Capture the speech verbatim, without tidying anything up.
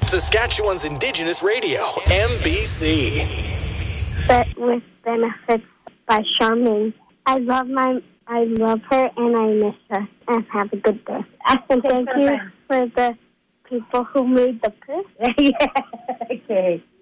Saskatchewan's Indigenous Radio, M B C. But with Benefits by Charmaine. I love my, I love her and I miss her. And have a good day. And thank you for the people who made the quiz. Yeah, okay.